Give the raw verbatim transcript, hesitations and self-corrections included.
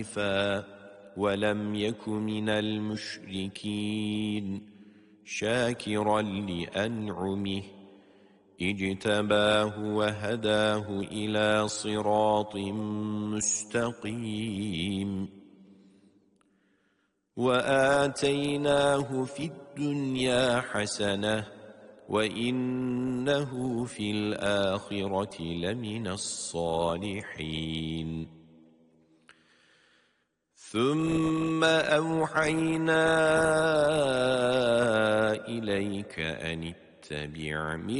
حنيفا ولم يك من المشركين شاكرا لأنعمه اجتباه وهداه إلى صراط مستقيم وآتيناه في الدنيا حسنة وإنه في الآخرة لمن الصالحين ثم أوحينا إليك أن اتبع